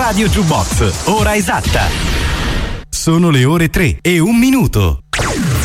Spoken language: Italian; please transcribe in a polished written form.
Radio Jukebox, ora esatta. Sono le ore 3:01.